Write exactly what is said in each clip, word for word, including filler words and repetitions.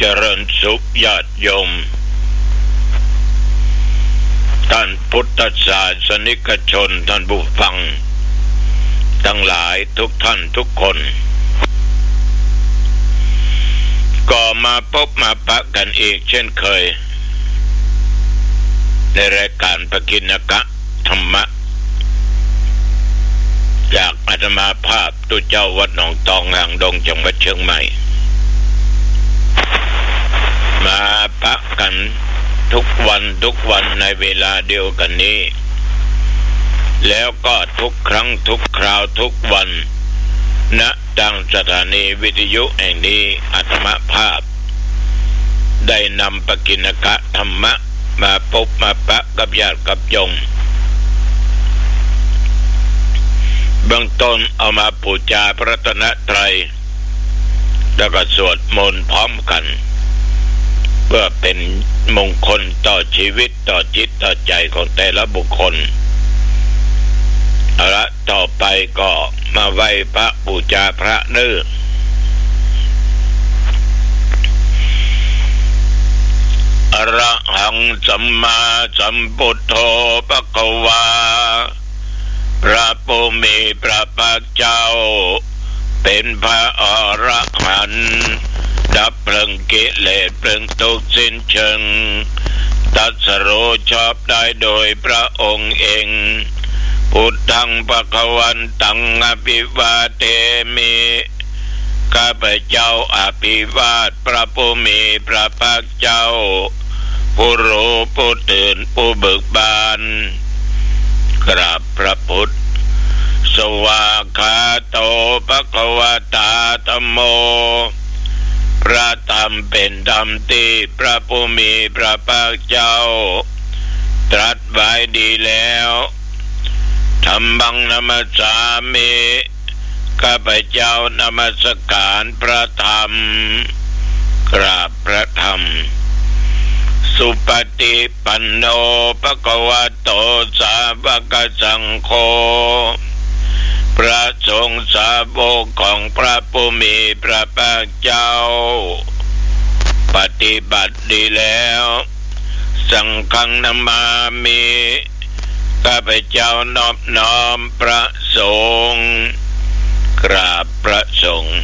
เจริญสุขญาติโยมท่านพุทธศาสนิกชนท่านผู้ฟังทั้งหลายทุกท่านทุกคนก็มาพบมาปะกันอีกเช่นเคยในรายการปกิณกะธรรมะจากอาตมาภาพตุเจ้าวัดหนองตองหางดงจังหวัดเชียงใหม่มาปะกันทุกวันทุกวันในเวลาเดียวกันนี้แล้วก็ทุกครั้งทุกคราวทุกวันณทางสถานีวิทยุแห่งนี้อาตมาภาพได้นำปกิณกะธรรมะมาพบมาปะกับญาติกับโยมเบื้องต้นเอามาบูชาพระรัตนตรัยแล้วก็สวดมนต์พร้อมกันเพื่อเป็นมงคลต่อชีวิตต่อจิตต่อใจของแต่ละบุคคลเอาละต่อไปก็มาไหว้พระบูชาพระเนื้ออรหังสัมมาสัมพุทโธภควาพระผู้มีพระภาคเจ้าเป็นพระอรหันต์ดับเพลิงกิเลสเพลิงทุกข์สิ้นเชิงตรัสรู้ชอบได้โดยพระองค์เองพุทธังภควันตังอภิวาเทมิข้าพเจ้าอภิวาทพระผู้มีพระภาคเจ้าผู้รู้ผู้ตื่นผู้เบิกบานกราบพระพุทธสวากขาโตภควตาธัมโมพระธรรมเป็นธรรมที่พระผู้มีพระภาคเจ้าตรัสไว้ดีแล้วธัมมังนัมสสามิข้าพเจ้านมัสการพระธรรมกราบพระธรรมสุปฏิปันโนภควโตสาวกสังโฆพระสงฆ์สาวกของพระผู้มีพระภาคเจ้าปฏิบัติดีแล้วสังฆังนามามิข้าพเจ้านอบน้อมพระสงฆ์กราบพระสงฆ์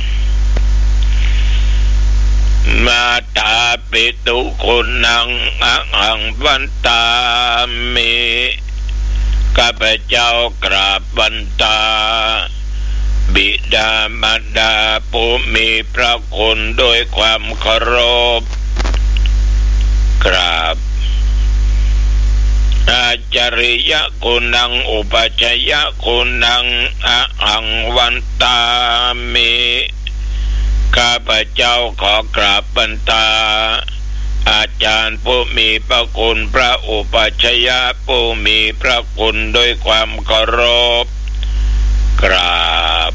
มาตาปิตุคุณังอะหังวันตามิข้าพเจ้ากราบวันตาบิดามารดาผู้มีพระคุณด้วยความเคารพกราบอาจาริยคุณังอุปัชยคุณังอะหังวันตามิข้าพเจ้าขอกราบบันตาอาจารย์ผู้มีพระคุณพระอุปัชฌะผู้มีพระคุณด้วยความเคารพกราบ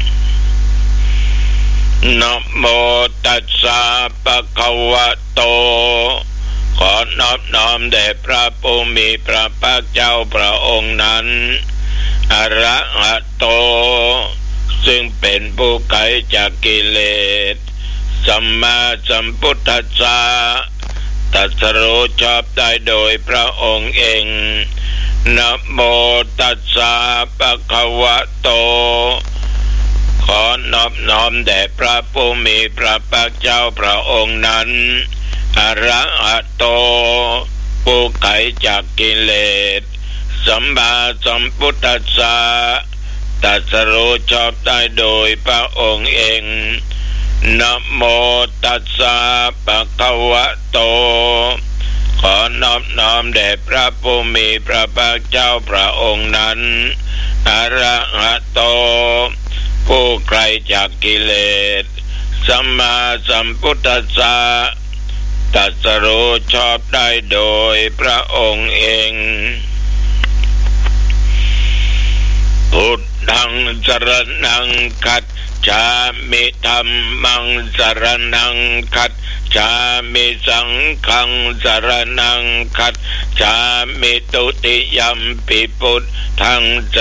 นะโมตัสสะภะคะวะโตขอนอบน้อมแด่พระผู้มีพระภาคเจ้าพระองค์นั้นอะระหะโตซึ่งเป็นผู้ไกลจากกิเลสสัมมาสัมพุทธัสสะตรัสรู้ชอบได้โดยพระองค์เองนะโมตัสสะภะคะวะโตขอนอบน้อมแด่พระผู้มีพระภาคเจ้าพระองค์นั้นอะระหะโตผู้ไกลจากกิเลสสัมมาสัมพุทธัสสะตรัสรู้ชอบได้โดยพระองค์เองนะโมตัสสะภะคะวะโตขอนอบน้อมแด่พระผู้มีพระภาคเจ้าพระองค์นั้นอะระหะโตผู้ไกลจากกิเลสสัมมาสัมพุทธัสสะตรัสรู้ชอบได้โดยพระองค์เองพุทธังสรณังคัจฉามิธัมมังสรณังคัจฉามิสังฆังสรณังคัจฉามิตุติยัมปิพุทธังส